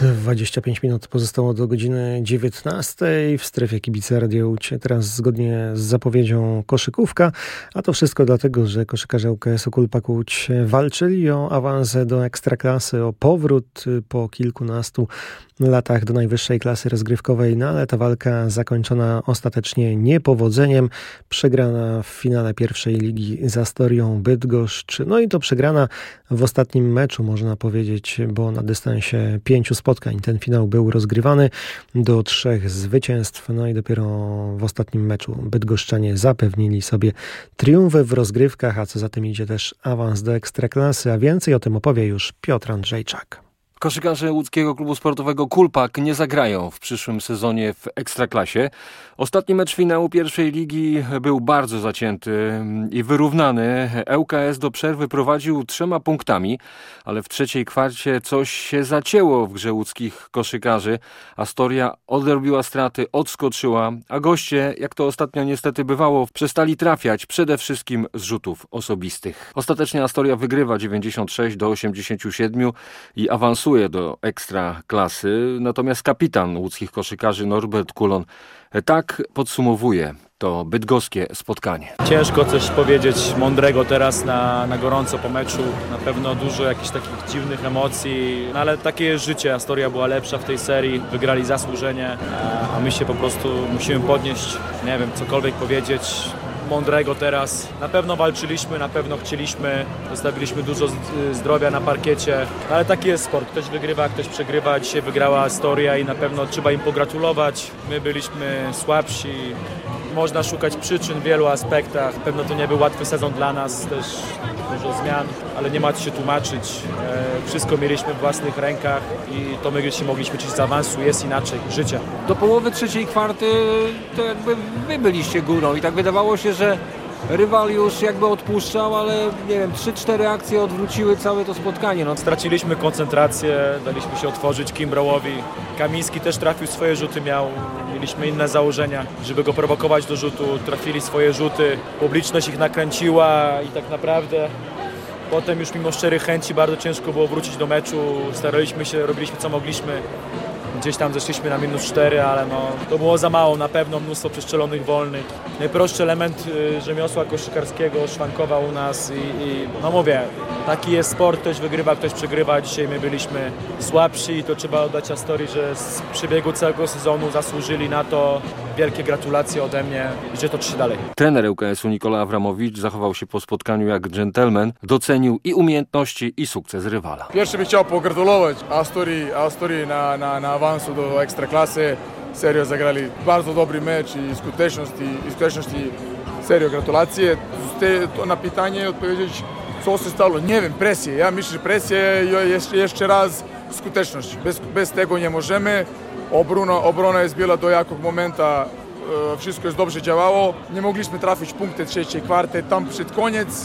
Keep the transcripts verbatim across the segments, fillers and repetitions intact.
dwadzieścia pięć minut pozostało do godziny dziewiętnastej. W strefie Kibice Radio Łódź teraz zgodnie z zapowiedzią koszykówka, a to wszystko dlatego, że koszykarze ŁKS-u Kulpak Łódź walczyli o awans do Ekstraklasy, o powrót po kilkunastu latach do najwyższej klasy rozgrywkowej, no ale ta walka zakończona ostatecznie niepowodzeniem. Przegrana w finale pierwszej ligi z Astorią Bydgoszcz. No i to przegrana w ostatnim meczu, można powiedzieć, bo na dystansie pięciu spotkań ten finał był rozgrywany do trzech zwycięstw. No i dopiero w ostatnim meczu bydgoszczanie zapewnili sobie triumfy w rozgrywkach, a co za tym idzie też awans do Ekstraklasy, a więcej o tym opowie już Piotr Andrzejczak. Koszykarze łódzkiego klubu sportowego Kulpak nie zagrają w przyszłym sezonie w Ekstraklasie. Ostatni mecz finału pierwszej ligi był bardzo zacięty i wyrównany. ŁKS do przerwy prowadził trzema punktami, ale w trzeciej kwarcie coś się zacięło w grze łódzkich koszykarzy. Astoria odrobiła straty, odskoczyła, a goście, jak to ostatnio niestety bywało, przestali trafiać przede wszystkim z rzutów osobistych. Ostatecznie Astoria wygrywa dziewięćdziesiąt sześć do osiemdziesięciu siedmiu i awansuje do Ekstraklasy, natomiast kapitan łódzkich koszykarzy Norbert Kulon tak podsumowuje to bydgoskie spotkanie. Ciężko coś powiedzieć mądrego teraz na, na gorąco po meczu. Na pewno dużo jakichś takich dziwnych emocji, no ale takie jest życie. Astoria była lepsza w tej serii, wygrali zasłużenie, a, a my się po prostu musimy podnieść, nie wiem, cokolwiek powiedzieć mądrego teraz. Na pewno walczyliśmy, na pewno chcieliśmy, zostawiliśmy dużo zdrowia na parkiecie, ale taki jest sport. Ktoś wygrywa, ktoś przegrywa. Dzisiaj wygrała Astoria i na pewno trzeba im pogratulować. My byliśmy słabsi. Można szukać przyczyn w wielu aspektach. Pewno to nie był łatwy sezon dla nas, też dużo zmian, ale nie ma co się tłumaczyć. Wszystko mieliśmy w własnych rękach i to my się mogliśmy cieszyć z awansu. Jest inaczej, życie. Do połowy trzeciej kwarty to jakby wy byliście górą i tak wydawało się, że rywal już jakby odpuszczał, ale nie wiem, trzy cztery akcje odwróciły całe to spotkanie. No. Straciliśmy koncentrację, daliśmy się otworzyć Kimbrołowi. Kamiński też trafił swoje rzuty, miał, mieliśmy inne założenia, żeby go prowokować do rzutu. Trafili swoje rzuty, publiczność ich nakręciła i tak naprawdę potem już mimo szczerych chęci bardzo ciężko było wrócić do meczu. Staraliśmy się, robiliśmy co mogliśmy. Gdzieś tam zeszliśmy na minus cztery, ale no, to było za mało, na pewno mnóstwo przestrzelonych wolnych. Najprostszy element y, rzemiosła koszykarskiego szwankował u nas i, i no mówię, taki jest sport, ktoś wygrywa, ktoś przegrywa. Dzisiaj my byliśmy słabsi i to trzeba oddać Astorii, że z przebiegu całego sezonu zasłużyli na to. Wielkie gratulacje ode mnie i że toczy się dalej. Trener ŁKS-u Nikola Awramowicz zachował się po spotkaniu jak dżentelmen, docenił i umiejętności i sukces rywala. Pierwszy bym chciał pogratulować Astorii, Astorii na, na, na awansu do Ekstraklasy. Serio zagrali bardzo dobry mecz i skuteczności, i skuteczności serio gratulacje. Te, to na pytanie odpowiedzieć, co się stało, nie wiem, presję. Ja myślę, że presję jeszcze, jeszcze raz skuteczność. Bez, bez tego nie możemy. Obrona, obrona jest bila do jakog momenta, e, wszystko jest dobrze działało. Nie mogliśmy trafić punkty trzeciej kwarty tam przed koniec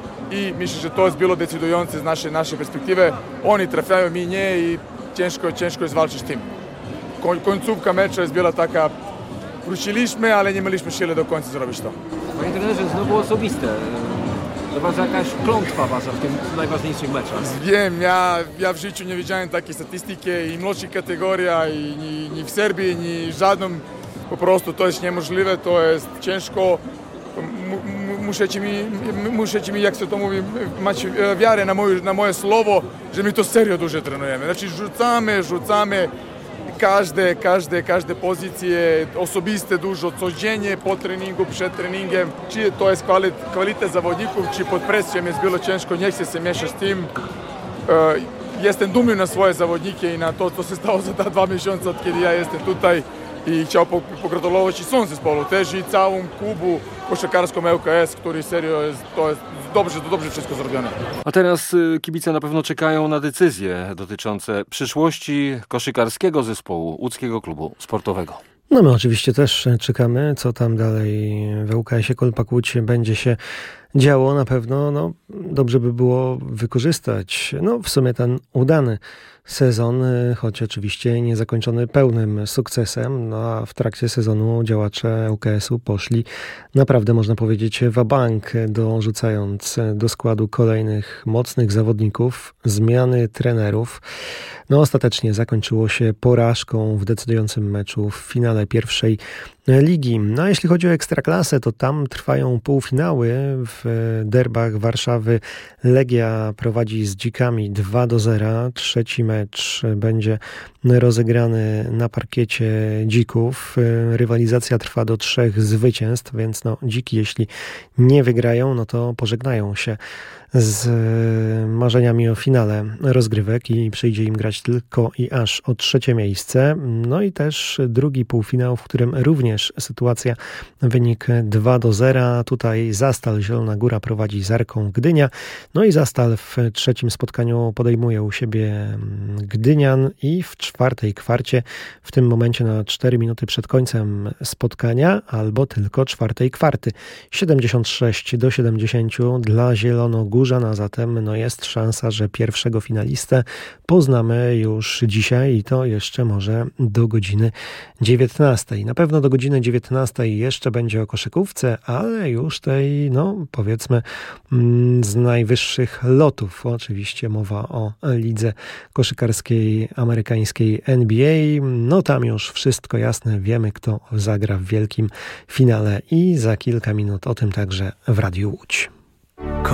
i myślę, że to jest bilo decydujące z naszej, naszej perspektywy. Oni trafiają, mi nie i ciężko, ciężko jest walczyć z tym. Końcówka meczu jest bila taka, wróciliśmy, ale nie mieliśmy siły do końca zrobić to. Panie trenerze, znowu osobiste. To was jakaś klątwa wasza w tym najważniejszych meczach. Wiem, ja, ja w życiu nie widziałem takiej statystyki i młodszych kategoria, i ni, ni w Serbii, ni żadnym. Po prostu to jest niemożliwe, to jest ciężko. Musicie mi, musicie mi, jak się to mówi, mać wiarę na moje, na moje słowo, że my to serio dużo trenujemy. Znaczy rzucamy, rzucamy. Każde, każde, każde pozycje osobiste dużo, codziennie po treningu, przed treningiem. Czy to jest kwalitet zawodników, czy pod presją jest było ciężko, nie chcę się mieszać z tym. Jestem dumny na swoje zawodniki i na to, co się stało za te dwa miesiące, od kiedy ja jestem tutaj. I chciał pogratulować i są zespołu też i całą klubu koszykarską ŁKS, który serio jest, to jest dobrze, to dobrze wszystko zrobione. A teraz kibice na pewno czekają na decyzje dotyczące przyszłości koszykarskiego zespołu łódzkiego klubu sportowego. No my oczywiście też czekamy, co tam dalej w ŁKS-ie Kulpak Łódź będzie się działo na pewno, no dobrze by było wykorzystać, no w sumie ten udany sezon, choć oczywiście nie zakończony pełnym sukcesem, no a w trakcie sezonu działacze U K S-u poszli naprawdę, można powiedzieć, wabank, dorzucając do składu kolejnych mocnych zawodników, zmiany trenerów. No ostatecznie zakończyło się porażką w decydującym meczu w finale pierwszej ligi. No a jeśli chodzi o Ekstraklasę, to tam trwają półfinały. W derbach Warszawy Legia prowadzi z Dzikami dwa do zera. Trzeci mecz będzie rozegrany na parkiecie Dzików. Rywalizacja trwa do trzech zwycięstw, więc no Dziki, jeśli nie wygrają, no to pożegnają się z marzeniami o finale rozgrywek i przyjdzie im grać tylko i aż o trzecie miejsce. No i też drugi półfinał, w którym również sytuacja, wynik dwa do zera. Tutaj Zastal Zielona Góra prowadzi z Arką Gdynia. No i Zastal w trzecim spotkaniu podejmuje u siebie Gdynian i w czwartej kwarcie, w tym momencie na cztery minuty przed końcem spotkania, albo tylko czwartej kwarty. siedemdziesiąt sześć do siedemdziesięciu dla Zielonogórzan, a zatem no jest szansa, że pierwszego finalistę poznamy już dzisiaj i to jeszcze może do godziny dziewiętnastej. Na pewno do godziny dziewiętnastej jeszcze będzie o koszykówce, ale już tej, no powiedzmy, z najwyższych lotów. Oczywiście mowa o lidze koszykarskiej amerykańskiej N B A. No tam już wszystko jasne, wiemy kto zagra w wielkim finale i za kilka minut o tym także w Radiu Łódź.